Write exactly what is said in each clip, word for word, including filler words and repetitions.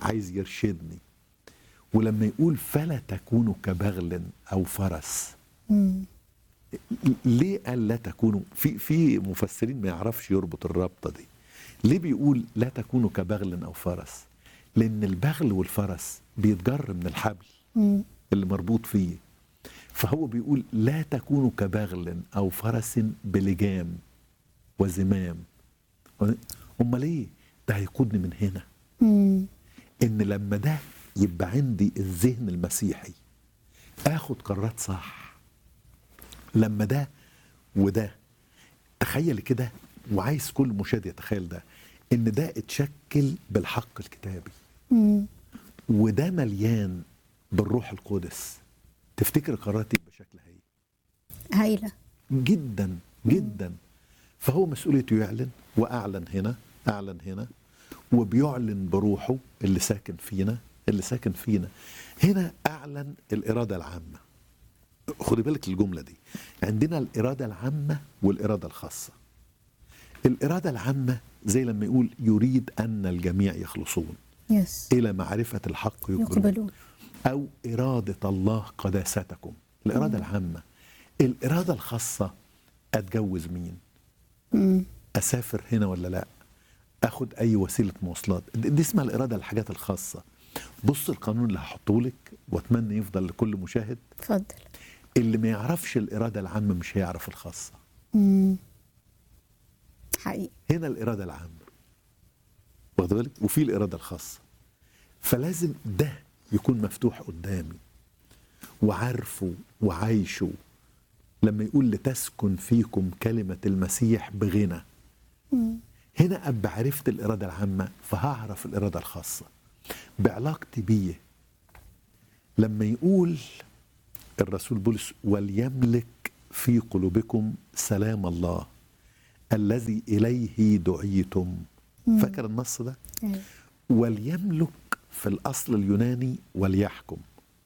عايز يرشدني. ولما يقول فلا تكونوا كبغل او فرس، مم. ليه قال لا تكونوا؟ في في مفسرين ما يعرفش يربط الرابطه دي. ليه بيقول لا تكونوا كبغل او فرس؟ لان البغل والفرس بيتجر من الحبل مم. اللي مربوط فيه. فهو بيقول لا تكونوا كبغل او فرس بلجام وزمام. امال ايه؟ ده هيقودني من هنا. مم. ان لما ده يبقى عندي الذهن المسيحي اخد قرارات صح. لما ده وده، تخيل كده، وعايز كل مشاهد يتخيل ده، ان ده اتشكل بالحق الكتابي مم. وده مليان بالروح القدس. تفتكر قراراتي بشكل هايل هايلة جدا جدا. فهو مسؤوليته يعلن، واعلن هنا، اعلن هنا، وبيعلن بروحه اللي ساكن فينا اللي ساكن فينا هنا. اعلن الاراده العامه. خدي بالك الجمله دي، عندنا الاراده العامه والاراده الخاصه. الاراده العامه زي لما يقول يريد ان الجميع يخلصون يس الى معرفه الحق يقبلون، يقبلون. او اراده الله قداستكم. الاراده مم. العامه. الاراده الخاصه، اتجوز مين، مم. اسافر هنا ولا لا، اخد اي وسيله مواصلات. دي اسمها الاراده الحاجات الخاصه. بص القانون اللي هحطه لك واتمنى يفضل لكل مشاهد. اتفضل. اللي ما يعرفش الاراده العامه مش هيعرف الخاصه. مم. حقيقي. هنا الاراده العامه، واخد بالك، وفي الاراده الخاصه. فلازم ده يكون مفتوح قدامي وعارفه وعايشه. لما يقول لتسكن فيكم كلمه المسيح بغنى، مم. هنا أبقى عرفت الإرادة العامة، فهعرف الإرادة الخاصة بعلاقتي بيه. لما يقول الرسول بولس وليملك في قلوبكم سلام الله الذي إليه دعيتم. مم. فاكر النص ده؟ أيوة. وليملك في الأصل اليوناني وليحكم.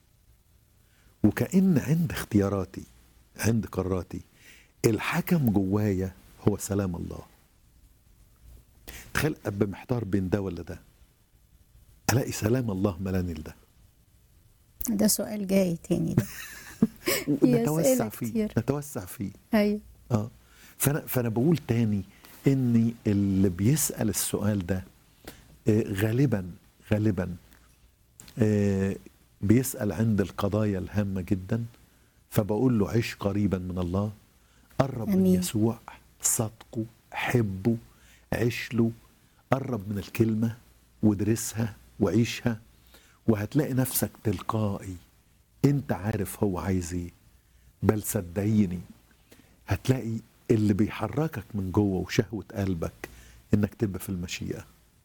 وكأن عند اختياراتي، عند قراراتي، الحكم جوايا هو سلام الله. تخيل أبقى محتار بين ده ولا ده، ألاقي سلام الله ملاني لده. ده سؤال جاي تاني ده. ونتوسع أسئلة فيه كتير. نتوسع فيه أيوة. اه فانا فانا بقول تاني اني اللي بيسأل السؤال ده آه غالبا غالبا آه بيسأل عند القضايا الهامة جدا. فبقول له عيش قريبا من الله، قرب من أمين. يسوع، صدقه، حبه، عيش له، قرب من الكلمة وادرسها وعيشها، وهتلاقي نفسك تلقائي انت عارف هو عايز ايه. بل صدقيني هتلاقي اللي بيحركك من جوه وشهوة قلبك انك تبقى في المشيئة،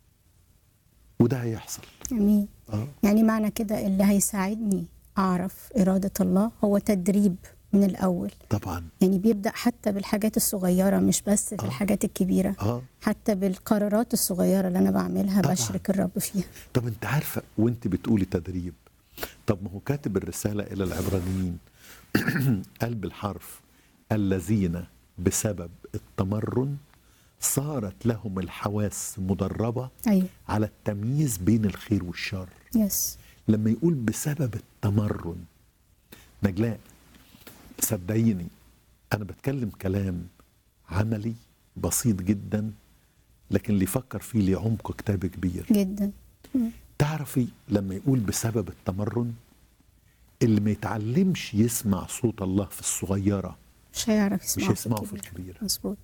وده هيحصل. أمين. اه يعني معنى كده اللي هيساعدني أعرف إرادة الله هو تدريب من الأول. طبعا. يعني بيبدأ حتى بالحاجات الصغيرة، مش بس في آه. الحاجات الكبيرة. اه حتى بالقرارات الصغيرة اللي أنا بعملها طبعاً. بشرك الرب فيها. طب انت عارفة وانت بتقولي تدريب، طب ما هو كاتب الرسالة الى العبرانيين قال بالحرف الذين بسبب التمرن صارت لهم الحواس مدربة أيوة. على التمييز بين الخير والشر. يس. لما يقول بسبب التمرن، نجلاء صدقيني أنا بتكلم كلام عملي بسيط جدا، لكن اللي يفكر فيه ليه عمق كتاب كبير جدا. مم. تعرفي لما يقول بسبب التمرن، اللي ما يتعلمش يسمع صوت الله في الصغيرة مش هيعرف مش يسمعه هيسمعه في في الكبير. الكبيرة. مظبوط.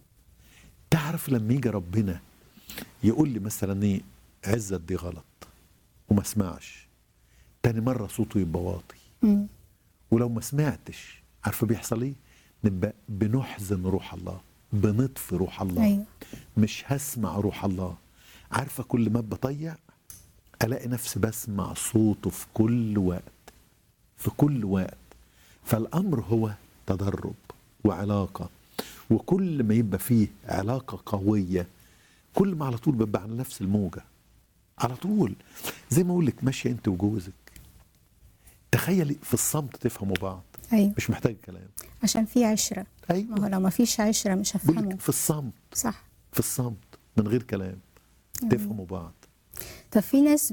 تعرف لما يجي ربنا يقول لي مثلا ايه، عزت دي غلط وما اسمعش، تاني مرة صوته يبقى واطي. مم. ولو ما سمعتش، عارفه بيحصل ايه؟ نبقى بنحزن روح الله، بنطفي روح الله. أيوة. مش هسمع روح الله. عارفه كل ما بطيع الاقي نفسي بسمع صوته في كل وقت، في كل وقت. فالامر هو تدرب وعلاقه، وكل ما يبقى فيه علاقه قويه كل ما على طول ببقى على نفس الموجه على طول. زي ما اقول لك ماشيه انت وجوزك، تخيلي في الصمت تفهموا بعض. أيوة. مش محتاج كلام. عشان في عشرة. ما هو ايوه لو ما فيش عشرة مش بقول هفهمه. لك في الصمت، صح. في الصمت من غير كلام تفهموا بعض. طب في ناس